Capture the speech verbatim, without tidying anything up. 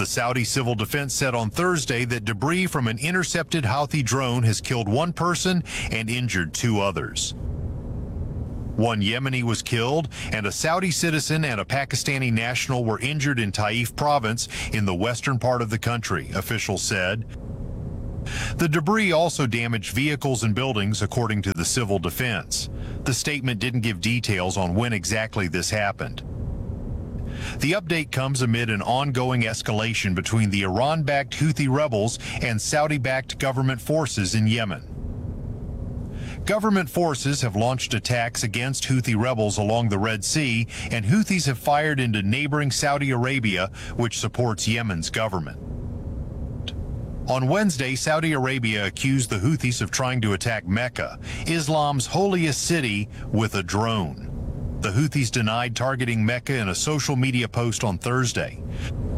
The Saudi Civil Defense said on Thursday that debris from an intercepted Houthi drone has killed one person and injured two others. One Yemeni was killed, and a Saudi citizen and a Pakistani national were injured in Taif province in the western part of the country, officials said. The debris also damaged vehicles and buildings, according to the civil defense. The statement didn't give details on when exactly this happened. The update comes amid an ongoing escalation between the Iran-backed Houthi rebels and Saudi-backed government forces in Yemen. Government forces have launched attacks against Houthi rebels along the Red Sea, and Houthis have fired into neighboring Saudi Arabia, which supports Yemen's government. On Wednesday, Saudi Arabia accused the Houthis of trying to attack Mecca, Islam's holiest city, with a drone. The Houthis denied targeting Mecca in a social media post on Thursday.